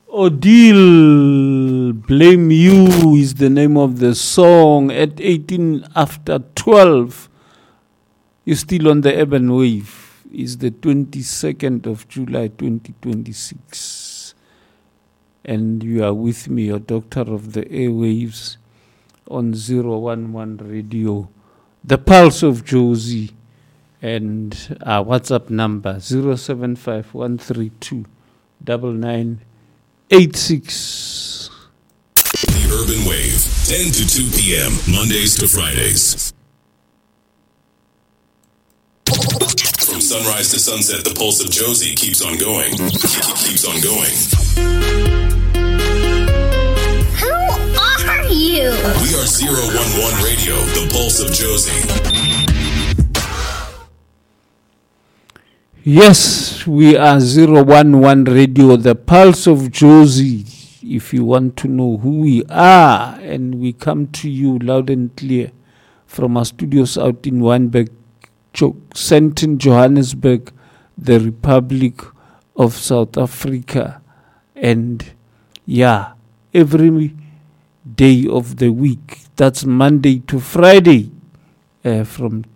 Odile, Blame You is the name of the song. At 18 after 12, you're still on the urban wave. It's the 22nd of July 2026. And you are with me, your doctor of the airwaves, on 011 Radio, the Pulse of Jozi, and our WhatsApp number 075-132-9986. The Urban Wave, 10 to 2 p.m., Mondays to Fridays. From sunrise to sunset, the Pulse of Jozi keeps on going. Keeps on going. Who are you? We are 011 Radio, the Pulse of Jozi. Yes, we are 011 Radio, the Pulse of Jozi. If you want to know who we are, and we come to you loud and clear from our studios out in Wynberg, Sandton, Johannesburg, the Republic of South Africa. And yeah, every day of the week, that's Monday to Friday, from